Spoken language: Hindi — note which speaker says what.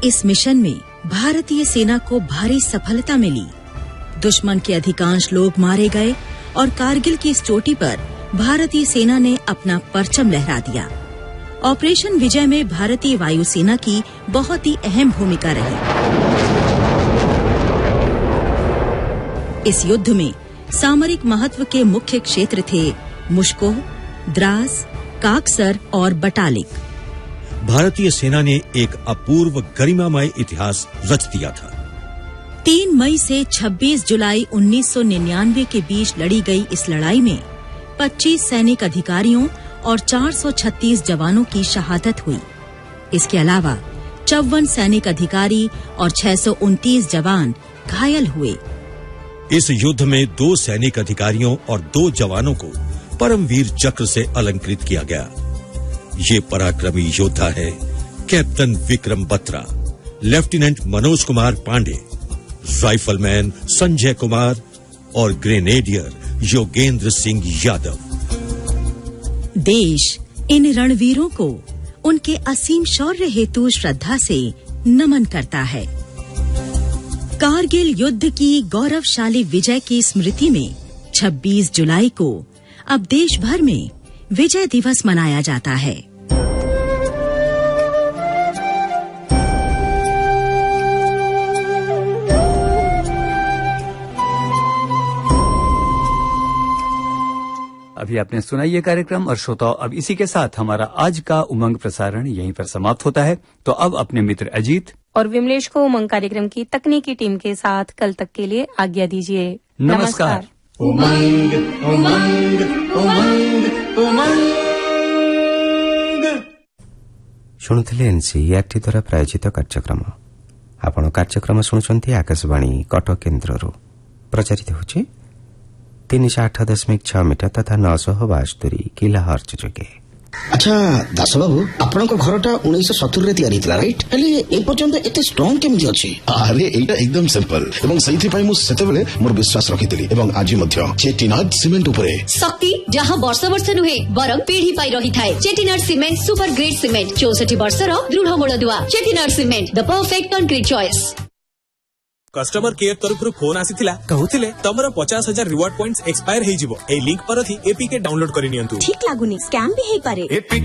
Speaker 1: इस मिशन में भारतीय सेना को भारी सफलता मिली। दुश्मन के अधिकांश लोग मारे गए और कारगिल की इस चोटी पर भारतीय सेना ने अपना परचम लहरा दिया। ऑपरेशन विजय में भारतीय वायुसेना की बहुत ही अहम भूमिका रही। इस युद्ध में सामरिक महत्व के मुख्य क्षेत्र थे मुश्कोह, द्रास, काकसर और बटालिक।
Speaker 2: भारतीय सेना ने एक अपूर्व गरिमामय इतिहास रच दिया था।
Speaker 1: 3 मई से 26 जुलाई 1999 के बीच लड़ी गई इस लड़ाई में 25 सैनिक अधिकारियों और 436 जवानों की शहादत हुई। इसके अलावा 54 सैनिक अधिकारी और 629 जवान घायल हुए।
Speaker 2: इस युद्ध में 2 सैनिक अधिकारियों और 2 जवानों को परमवीर चक्र से अलंकृत किया गया। ये पराक्रमी योद्धा है captain Vikram Batra, lieutenant Manoj Kumar Pandey, rifleman Sanjay Kumar और ग्रेनेडियर योगेंद्र सिंह यादव।
Speaker 1: देश इन रणवीरों को उनके असीम शौर्य हेतु श्रद्धा से नमन करता है। कारगिल युद्ध की गौरवशाली विजय की स्मृति में 26 जुलाई को अब देश भर में विजय दिवस मनाया जाता है।
Speaker 3: अभी आपने सुना ये कार्यक्रम और श्रोताओं, अब इसी के साथ हमारा आज का उमंग प्रसारण यहीं पर समाप्त होता है। तो अब अपने मित्र अजीत
Speaker 4: और विमलेश को उमंग कार्यक्रम की तकनीकी टीम के साथ कल तक के लिए आज्ञा दीजिए।
Speaker 3: नमस्कार।
Speaker 5: उमंग उमंग उमंग उमंग
Speaker 6: शुणुथिले एनसीईआरटी द्वारा प्रायोजित कार्यक्रम। आपण कार्यक्रम शुणुचंती आकाशवाणी कटक केन्द्रରୁ प्रचारित होछि 308.6 मीटर तथा 972 किलोहर्ट्ज जोगे।
Speaker 7: अच्छा दास बाबू, आपनक घरटा 1970 रे तयारी थिला राइट? हेले ए पर्यंत एते स्ट्रांग केमि अछि?
Speaker 8: अरे एटा एकदम सिंपल एवं सही पाई मु सेतेबेले मोर विश्वास रखितली एवं आज मध्य चेटिनाड सीमेंट उपरे
Speaker 9: शक्ति जहां वर्ष वर्ष नुहे बरं पीढ़ी पाई रही थाए। Chettinad cement super grade cement 64 वर्षर दृढ़ मूलदुआ। Chettinad cement the perfect concrete choice.
Speaker 10: Customer care तरफ फोन आसीथिला कहउथिले तमरा 50,000 रिवार्ड पॉइंट्स एक्सपायर हेई जिवो। ए लिंक पर थी एपीके डाउनलोड करि नियंतु।
Speaker 9: ठीक लागुनी स्कैम भी हेई पारे।